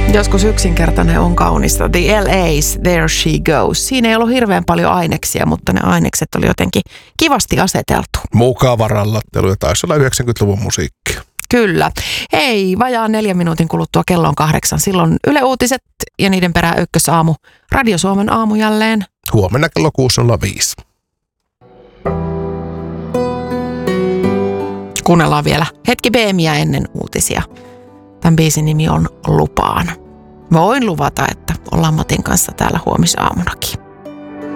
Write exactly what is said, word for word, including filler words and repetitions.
Joskus yksinkertainen on kaunista. The L A's, There She Goes. Siinä ei ollut hirveän paljon aineksia, mutta ne ainekset oli jotenkin kivasti aseteltu. Mukava rallattelu ja taisi olla yhdeksänkymmentäluvun musiikkia. Kyllä. Hei, vajaan neljän minuutin kuluttua kello on kahdeksan. Silloin Yle Uutiset ja niiden perään ykkösaamu. Radio Suomen aamu jälleen. Huomenna kello kuusi nolla viisi. Kuunnellaan vielä hetki B M I ennen uutisia. Tämän biisin nimi on Lupaan. Voin luvata, että ollaan Matin kanssa täällä huomisaamunakin.